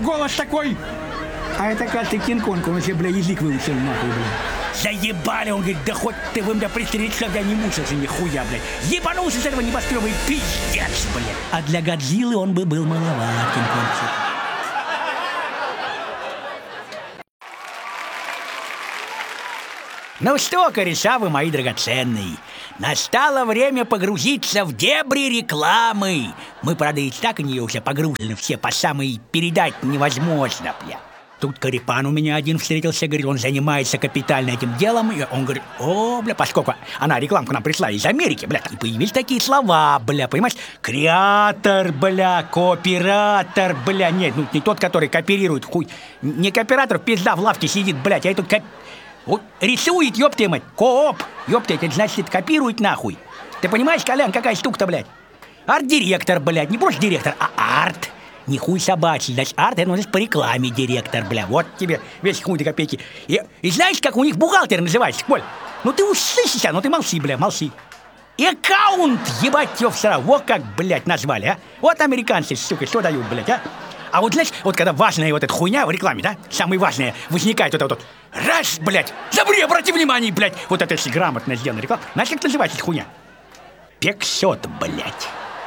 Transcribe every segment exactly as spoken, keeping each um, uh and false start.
голос такой. А это, кажется, Кинг-Конг, он вообще, бля, язык выучил, нахуй, бля. Заебали, он говорит, да хоть ты вы меня пристрелить, чтобы я не мучился нихуя, блядь. Ебанулся с этого небоскреба и пиздец, блядь. А для Годзиллы он бы был маловат, Кинг-Конг. Ну что, кореша вы мои драгоценные, настало время погрузиться в дебри рекламы. Мы, правда, и так в нее уже погружены все по самой передать невозможно, бля. Тут Карипан у меня один встретился, говорит, он занимается капитально этим делом. И он говорит, о, бля, поскольку она рекламку нам пришла из Америки, бля, и появились такие слова, бля, понимаешь? Креатор, бля, кооператор, бля, нет, ну не тот, который кооперирует, хуй. Не кооператор, пизда в лавке сидит, блядь, а тут коп... Вот рисует, ёпты мать, кооп, ёпты, это значит копирует нахуй. Ты понимаешь, Колян, какая штука-то, блядь? Арт-директор, блядь, не просто директор, а арт. Не хуй собачий, значит, арт, это значит по рекламе директор, бля. Вот тебе весь хуй до копейки. И, и знаешь, как у них бухгалтер называется, Коль? Ну ты услышишься, ну ты молчи, бля, молчи. Аккаунт, ебать его всрал, вот как, блядь, назвали, а? Вот американцы, сука, что дают, блядь, а? А вот, знаешь, вот когда важная вот эта хуйня в рекламе, да, самое важное, возникает вот это вот, раз, блядь, забри, обрати внимание, блядь, вот это если грамотно сделана реклама, знаешь, как называется эта хуйня? Пексет, блядь.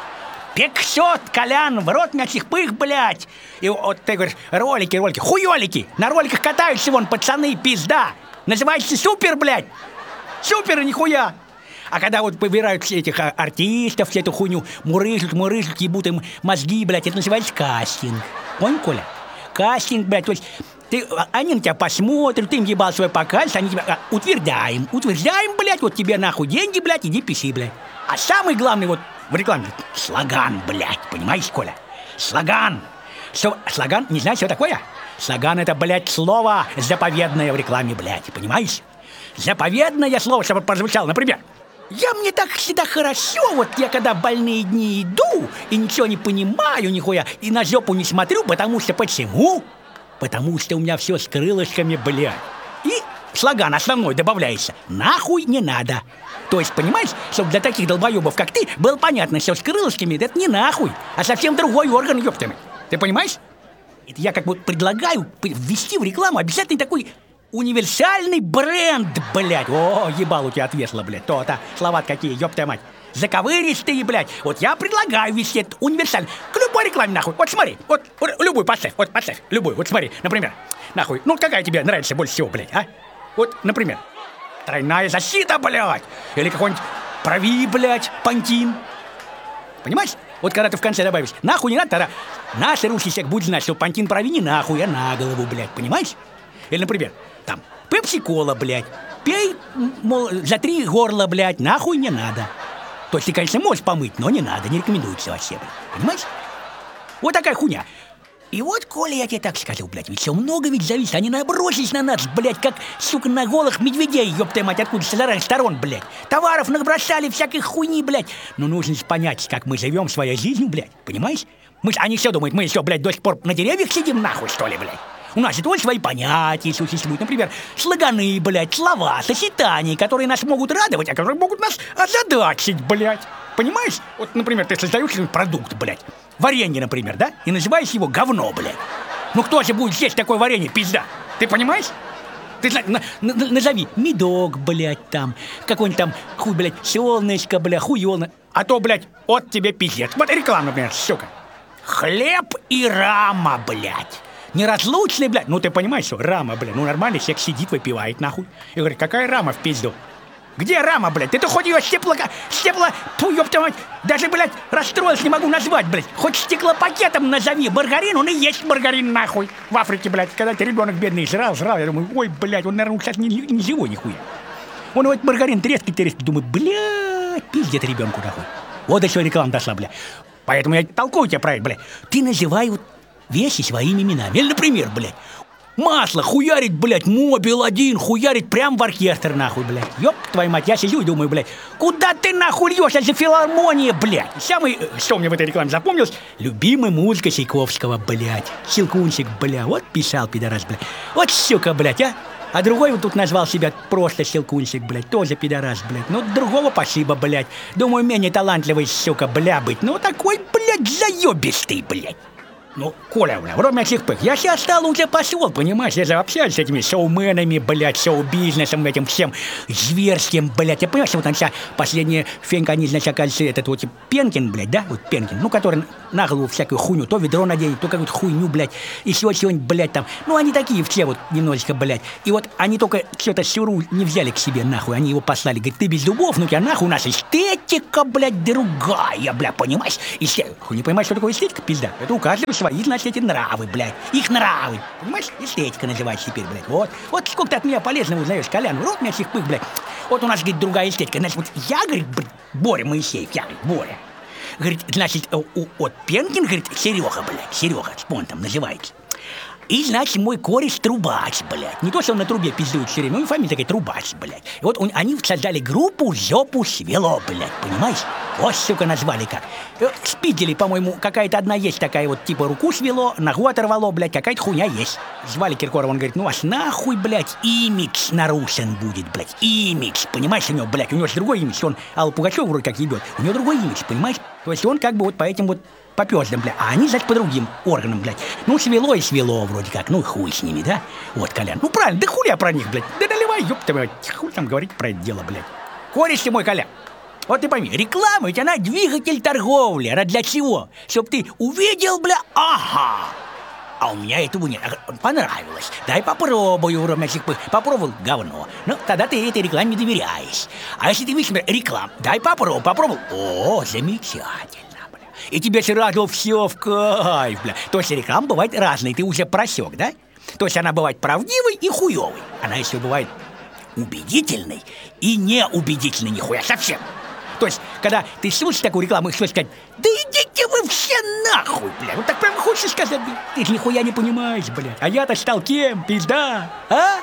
Пексет, Колян, в рот мячих пых, блядь. И вот ты говоришь, ролики, ролики, хуёлики, на роликах катаются вон пацаны, пизда. Называется супер, блядь, супер, нихуя. А когда вот выбирают все этих артистов, всю эту хуйню, мурыжут, мурыжут, ебут им мозги, блядь, это называется кастинг. Понял, Коля? Кастинг, блядь, то есть ты, они на тебя посмотрят, ты им ебал свой показ, они тебя а, утверждаем, утверждаем, блядь, вот тебе нахуй деньги, блядь, иди пиши, блядь. А самый главный вот в рекламе слоган, блядь, понимаешь, Коля? Слоган. Что, слоган, не знаешь, что такое? Слоган это, блядь, слово заповедное в рекламе, блядь, понимаешь? Заповедное слово, чтобы прозвучало, например. Я мне так всегда хорошо, вот я когда в больные дни иду и ничего не понимаю нихуя, и на жопу не смотрю, потому что почему? Потому что у меня все с крылышками, блядь. И слоган основной добавляется: нахуй не надо. То есть, понимаешь, чтобы для таких долбоебов, как ты, было понятно, что с крылышками это не нахуй, а совсем другой орган, ёптами. Ты понимаешь? Это я как бы предлагаю ввести в рекламу обязательно такой универсальный бренд, блядь. О, ебал у тебя отвесло, блядь. То-то, слова какие, ёптая мать. Заковыристые, блядь. Вот я предлагаю вести этот универсальный. К любой рекламе, нахуй. Вот смотри, вот, вот любую поставь, вот поставь, любую. Вот смотри, например, нахуй. Ну, какая тебе нравится больше всего, блядь, а? Вот, например, тройная защита, блядь. Или какой-нибудь Прави, блядь, Пантин. Понимаешь? Вот когда ты в конце добавишь нахуй не надо, тогда наш русский человек будет знать, что Пантин Прави не нахуй, а на голову, блядь. Понимаешь? Или, например, там, пепси-кола, блядь, пей, мол, за три горла, блядь, нахуй не надо. То есть ты, конечно, можешь помыть, но не надо, не рекомендуется вообще, блядь. Понимаешь? Вот такая хуйня. И вот, Коля, я тебе так скажу, блядь, ведь все много ведь зависит. Они набросились на нас, блядь, как, сука, на голых медведей, ёптая мать, откуда с разных сторон, блядь. Товаров набросали, всяких хуйни, блядь. Но нужно же понять, как мы живем своей жизнью, блядь, понимаешь? Мы, они все думают, мы еще, блядь, до сих пор на деревьях сидим, нахуй, что ли, блядь? У нас же тоже свои понятия существуют. Например, слоганы, блядь, слова, сочетания, которые нас могут радовать, а которые могут нас озадачить, блядь. Понимаешь? Вот, например, ты создаешь продукт, блядь. Варенье, например, да? И называешь его говно, блядь. Ну кто же будет есть такое варенье, пизда? Ты понимаешь? Ты на, на, назови медок, блядь, там, какой-нибудь там, хуй, блядь, солнышко, блядь, хуёно. А то, блядь, вот тебе пиздец. Вот реклама, например, сука. Хлеб и рама, блядь. Неразлучный, блядь. Ну ты понимаешь, что рама, блядь. Ну нормальный человек сидит, выпивает, нахуй. И говорит, какая рама в пизду? Где рама, блядь? Ты-то хоть ее степло... Степло... Фу, ёпта мать. Даже, блядь, расстроился, не могу назвать, блядь. Хоть стеклопакетом назови. Маргарин, он и есть маргарин, нахуй. В Африке, блядь, когда ты ребенок бедный жрал, жрал. Я думаю, ой, блядь, он, наверное, сейчас не, не живой, нихуя. Он вот маргарин трескает, трескает. Думаю, блядь, пиздец ребенку, нахуй. Вот до чего реклама дошла, блядь. Поэтому я толкую тебя про это, блядь. Ты называй вот вещи своими именами. Или, например, блядь, масло хуярить, блядь, мобил один, хуярить прям в оркестр, нахуй, блядь. Ёб твою мать, я сижу и думаю, блядь, куда ты нахуй льёшь, это же филармония, блядь. Самый, что мне в этой рекламе запомнилось, любимая музыка Чайковского, блядь. Щелкунчик, бля, вот писал, пидорас, блядь. Вот сука, блядь, а. А другой вот тут назвал себя просто Щелкунчик, блядь, тоже пидорас, блядь. Ну, другого спасибо, блядь. Думаю, менее талантливый, сука, бля, быть. Ну, такой, блядь, заёбистый, блядь. Ну, Коля, бля, кроме этих пых, я сейчас стал уже пошел, понимаешь? Я же общаюсь с этими шоуменами, блядь, шоу-бизнесом, этим всем зверским, блядь. Я понимаю, что вот он сейчас, последняя фенька, они, значит, оказывается, этот вот Пенкин, блядь, да? Вот Пенкин, ну, который на голову всякую хуйню, то ведро наденет, то какую-то хуйню, блядь, и все сегодня, блядь, там. Ну, они такие все вот немножечко, блядь. И вот они только что-то Сюру не взяли к себе, нахуй. Они его послали, говорит, ты без зубов, ну, тебя нахуй, у нас эстетика, блядь, другая, блядь, понимаешь? Эстетика. Хуй не понимаешь, что такое эстетика, пизда? Это у каждого свои, значит, эти нравы, блядь. Их нравы. Понимаешь? Эстетика называется теперь, блядь. Вот. Вот сколько ты от меня полезного узнаешь, Колян. В рот меня всех пых, блядь. Вот у нас, говорит, другая эстетика. Значит, вот я, говорит, Боря Моисеев, я, говорит, Боря. Говорит, значит, у, вот Пенкин, говорит, Серега, блядь. Серега, он там называется. И, значит, мой кореш Трубач, блядь. Не то, что он на трубе пиздует все время, у него фамилия такая Трубач, блядь. И вот он, они создали группу «Жопу свело», блядь, понимаешь? Вот, сука, назвали как. В Питере, по-моему, какая-то одна есть такая вот, типа, руку свело, ногу оторвало, блядь, какая-то хуйня есть. Звали Киркорова, он говорит, ну, вас нахуй, блядь, имидж нарушен будет, блядь, имидж, понимаешь, у него, блядь, у него же другой имидж, он Аллу Пугачеву вроде как ебет, у него другой имидж, понимаешь? То есть он как бы вот по этим вот по пёздам, бля, а они, значит, по другим органам, блядь. Ну, свело и свело вроде как, ну, хуй с ними, да? Вот, Колян, ну, правильно, да хули я про них, блядь, да наливай, ёпта, блядь, хуй там говорить про это дело, блядь. Кореш ты мой, Колян, вот ты пойми, реклама ведь она двигатель торговли, она для чего? Чтоб ты увидел, бля, ага, а у меня этого нет, понравилось, дай попробую, вроде этих пых, попробовал, говно, ну, тогда ты этой рекламе не доверяешь. А если ты видишь, реклама, дай попробую, попробовал, о, замечательно. И тебе сразу все в кайф, бля. То есть реклама бывает разной, ты уже просек, да? То есть она бывает правдивой и хуевой. Она еще бывает убедительной и неубедительной нихуя совсем. То есть, когда ты слушаешь такую рекламу и хочешь сказать, да идите вы все нахуй, бля. Вот так прям хочешь сказать, бля. Ты же нихуя не понимаешь, бля. А я-то стал кем, пизда, а?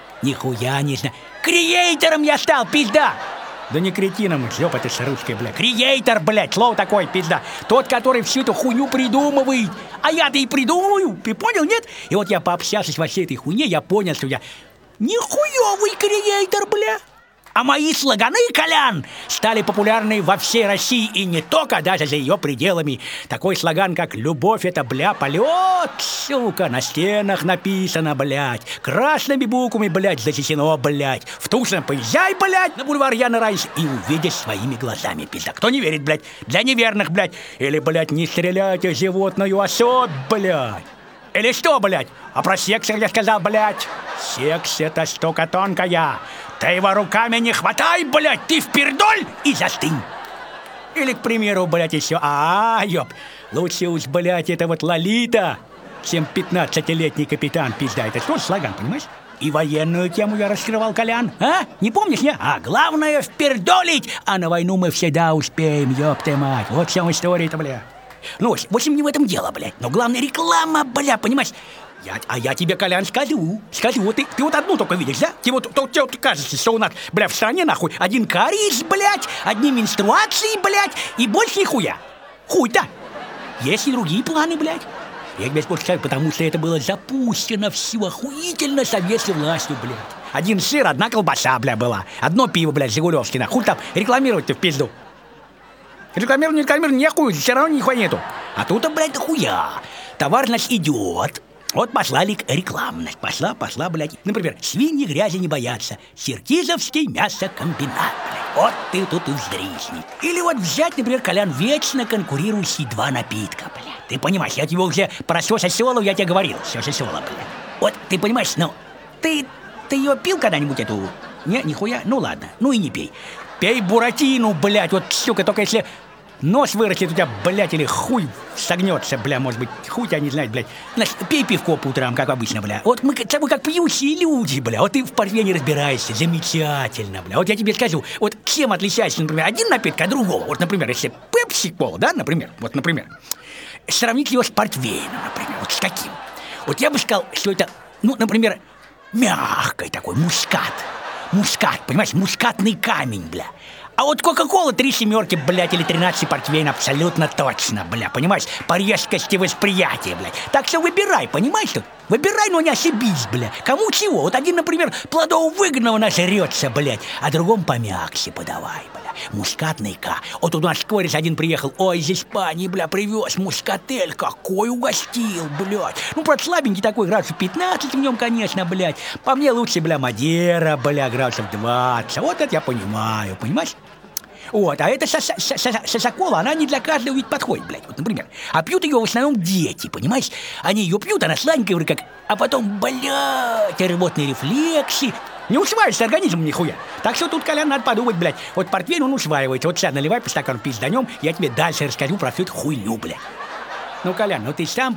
Нихуя не знаю. Креатором я стал, пизда. Да не кретином, ёпа ты с русской, бля. Креатор, блядь, слово такое, пизда. Тот, который всю эту хуйню придумывает. А я-то и придумываю, ты понял, нет? И вот я пообщавшись во всей этой хуйне, я понял, что я нихуёвый креатор, бля. А мои слоганы, Колян, стали популярны во всей России и не только, даже за ее пределами. Такой слоган, как «Любовь — это, бля, полет», сука, на стенах написано, блядь. Красными буквами, блядь, зачтено, блядь. В Туcson поезжай, блядь, на бульвар Яна Райс и увидишь своими глазами, пизда. Кто не верит, блядь, для неверных, блядь. Или, блядь, не стреляйте животную особь, блядь. Или что, блядь? А про секс я сказал, блядь. Секс — это штука тонкая. Ты его руками не хватай, блядь, ты впердоль и застынь. Или, к примеру, блядь, еще, а, ёп, лучше уж, блядь, это вот Лолита, чем пятнадцатилетний капитан, пизда. Это тоже слоган, понимаешь? И военную тему я раскрывал, Колян, а? Не помнишь, не? А главное впердолить, а на войну мы всегда успеем, ёб ты мать. Вот вся история-то, бля. Ну, в общем, не в этом дело, блядь. Но главное реклама, бля, понимаешь? Я, а я тебе, Колян, скажу, скажу, вот ты, ты вот одну только видишь, да? Тебе вот, то, тебе вот кажется, что у нас, бля, в стране, нахуй, один кариес, блядь, одни менструации, блядь, и больше нихуя. Хуй-то. Есть и другие планы, блядь. Я тебе скажу, потому что это было запущено всю охуительно советской властью, блядь. Один сыр, одна колбаса, бля, была. Одно пиво, блядь, Жигулевский, нахуй там рекламировать-то в пизду. Рекламирую, не рекламирую, нихуя, все равно нихуя нету. А тут-то, блядь, хуя. Товар, значит, идет. Вот пошла реклама, пошла, пошла, блядь. Например, свиньи грязи не боятся. Сиркизовский мясокомбинат, блядь. Вот ты тут и вздрисни. Или вот взять, например, Колян, вечно конкурирующие два напитка, блядь. Ты понимаешь, я тебе уже про Сёша Сёлу, я тебе говорил. Сёша Сёла, блядь. Вот, ты понимаешь, ну, ты, ты ее пил когда-нибудь эту? Не, нихуя? Ну ладно, ну и не пей. Пей буратину, блядь, вот, сука, только если нос вырастет у тебя, блядь, или хуй согнется, бля, может быть, хуй тебя не знает, блядь. Значит, пей пивко по утрам, как обычно, бля. Вот мы с тобой как пьющие люди, бля. Вот ты в парфе не разбираешься, замечательно, бля. Вот я тебе скажу, вот чем отличается, например, один напиток от другого. Вот, например, если пепси-кола, да, например, вот, например, сравнить его с портвейном, например, вот с каким. Вот я бы сказал, что это, ну, например, мягкий такой мускат. Мускат, понимаешь, мускатный камень, бля. А вот Кока-Кола три семерки, блядь, или тринадцать портвейн абсолютно точно, бля, понимаешь? По резкости восприятия, блядь. Так что выбирай, понимаешь что? Выбирай, но не ошибись, бля. Кому чего? Вот один, например, плодово-выгодного нажрется, блядь, а другому помягче подавай, бля. мускатный, ка. Вот у нас кореш один приехал, ой, из Испании, бля, привез мускатель, какой угостил, блядь. Ну, правда, слабенький такой, градусов пятнадцать в нем, конечно, блядь. По мне лучше, бля, Мадера, бля, градусов двадцать. Вот это я понимаю, понимаешь? Вот, а эта сосакола, она не для каждого ведь подходит, блядь, вот, например. А пьют ее в основном дети, понимаешь? Они ее пьют, она сладенькая, вроде как, а потом, блядь, рвотные рефлексы. Не усваивается организм нихуя. Так что тут, Колян, надо подумать, блядь. Вот портвейн, он усваивается. Вот сейчас наливай по стакану пизданем, я тебе дальше расскажу про всю эту хуйню, блядь. Ну, Колян, ну ты сам